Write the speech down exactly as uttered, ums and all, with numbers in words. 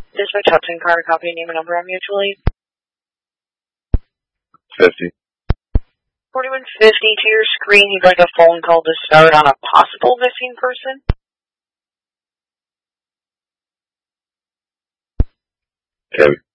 Dispatch Hudson, car copy, name and number on mutual aid. fifty. forty-one fifty to your screen, you'd like a phone call to start on a possible missing person? Kevin.